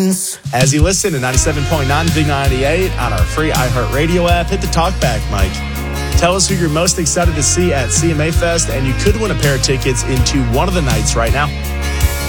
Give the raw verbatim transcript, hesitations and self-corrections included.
friends. As you listen to ninety-seven point nine Big ninety-eight on our free iHeartRadio app, hit the talkback mic. Tell us who you're most excited to see at C M A Fest, and you could win a pair of tickets into one of the nights right now.